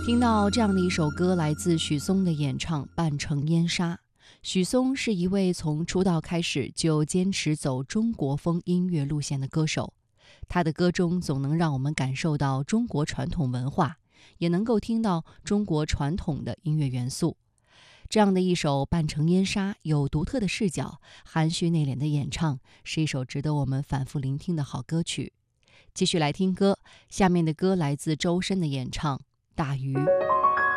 听到这样的一首歌，来自许嵩的演唱《半城烟沙》。许嵩是一位从出道开始就坚持走中国风音乐路线的歌手，他的歌中总能让我们感受到中国传统文化，也能够听到中国传统的音乐元素。这样的一首《半城烟沙》有独特的视角，含蓄内敛的演唱，是一首值得我们反复聆听的好歌曲。继续来听歌，下面的歌来自周深的演唱《大鱼》。